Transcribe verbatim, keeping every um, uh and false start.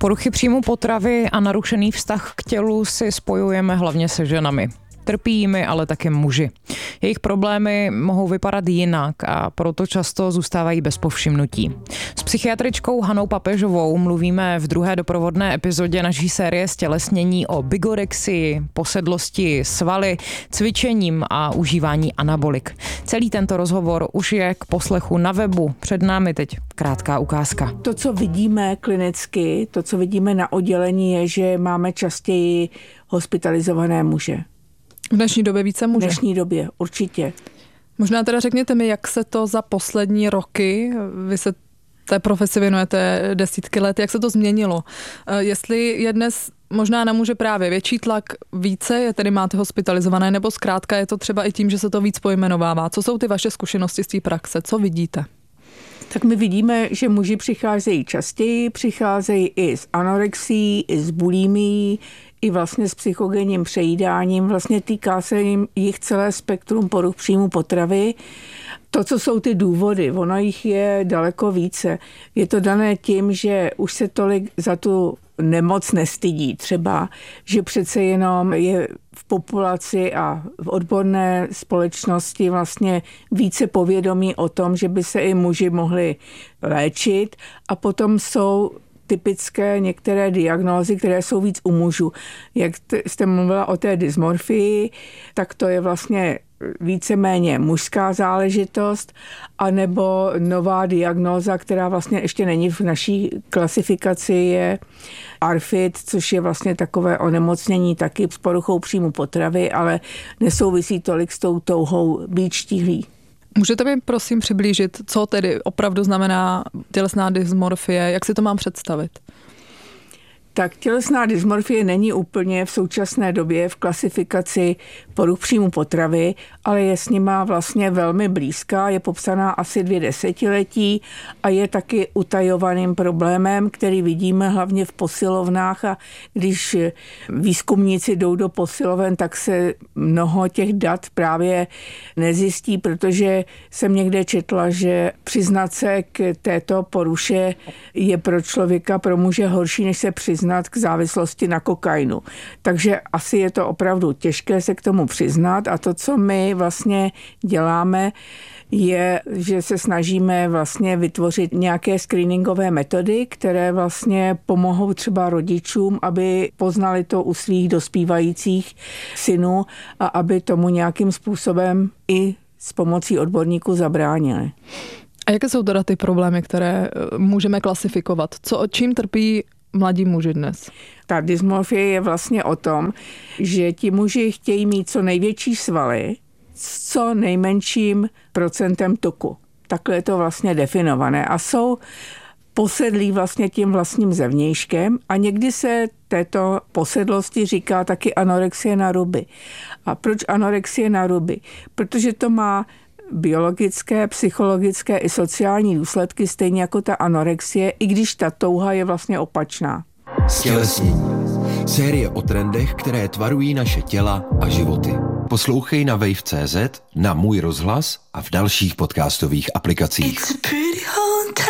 Poruchy příjmu potravy a narušený vztah k tělu si spojujeme hlavně se ženami. Trpí jimi ale také muži. Jejich problémy mohou vypadat jinak a proto často zůstávají bez povšimnutí. S psychiatričkou Hanou Papežovou mluvíme v druhé doprovodné epizodě naší série Stělesnění o bigorexii, posedlosti svaly, cvičením a užívání anabolik. Celý tento rozhovor už je k poslechu na webu. Před námi teď krátká ukázka. To, co vidíme klinicky, to, co vidíme na oddělení, je, že máme častěji hospitalizované muže. V dnešní době více muže? V dnešní době, určitě. Možná teda řekněte mi, jak se to za poslední roky, vy se té profesi věnujete desítky let, jak se to změnilo? Jestli je dnes možná na muže právě větší tlak, více je tedy máte hospitalizované, nebo zkrátka je to třeba i tím, že se to víc pojmenovává. Co jsou ty vaše zkušenosti z té praxe? Co vidíte? Tak my vidíme, že muži přicházejí častěji, přicházejí i s anorexií, i s bulimií, i vlastně s psychogenním přejídáním. Vlastně týká se jim jich celé spektrum poruch příjmu potravy. To, co jsou ty důvody, ono jich je daleko více. Je to dané tím, že už se tolik za tu nemoc nestydí. Třeba, že přece jenom je v populaci a v odborné společnosti vlastně více povědomí o tom, že by se i muži mohli léčit, a potom jsou typické některé diagnózy, které jsou víc u mužů. Jak jste mluvila o té dysmorfii, tak to je vlastně víceméně mužská záležitost, anebo nová diagnóza, která vlastně ještě není v naší klasifikaci, je A R F I D, což je vlastně takové onemocnění taky s poruchou příjmu potravy, ale nesouvisí tolik s tou touhou být štíhlý. Můžete mi prosím přiblížit, co tedy opravdu znamená tělesná dysmorfie, jak si to mám představit? Tak tělesná dysmorfie není úplně v současné době v klasifikaci poruch příjmu potravy, ale je s nima vlastně velmi blízká, je popsaná asi dvě desetiletí a je taky utajovaným problémem, který vidíme hlavně v posilovnách, a když výzkumníci jdou do posiloven, tak se mnoho těch dat právě nezjistí, protože jsem někde četla, že přiznat se k této poruše je pro člověka, pro muže horší, než se přiznat k závislosti na kokainu. Takže asi je to opravdu těžké se k tomu přiznat, a to, co my vlastně děláme, je, že se snažíme vlastně vytvořit nějaké screeningové metody, které vlastně pomohou třeba rodičům, aby poznali to u svých dospívajících synů a aby tomu nějakým způsobem i s pomocí odborníků zabránili. A jaké jsou teda ty problémy, které můžeme klasifikovat? Co, čím trpí mladí muži dnes? Ta dysmorfie je vlastně o tom, že ti muži chtějí mít co největší svaly s co nejmenším procentem tuku. Takhle je to vlastně definované a jsou posedlí vlastně tím vlastním zevnějškem, a někdy se této posedlosti říká taky anorexie na ruby. A proč anorexie na ruby? Protože to má biologické, psychologické i sociální důsledky, stejně jako ta anorexie, i když ta touha je vlastně opačná. Stělesnění. Série o trendech, které tvarují naše těla a životy. Poslouchej na wave tečka cé zet, na Můj rozhlas a v dalších podcastových aplikacích.